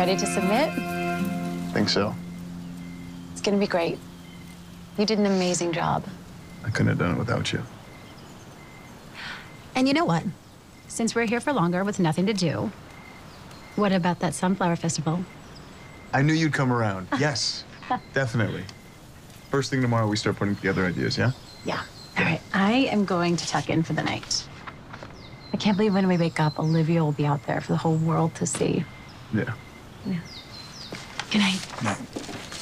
ready to submit? Think so. It's gonna be great. You did an amazing job. I couldn't have done it without you. And you know what? Since we're here for longer with nothing to do, what about that Sunflower Festival? I knew you'd come around. Yes, definitely. First thing tomorrow, we start putting together ideas, yeah? Yeah. All right, I am going to tuck in for the night. I can't believe when we wake up, Olivia will be out there for the whole world to see. Yeah. Good night. Night.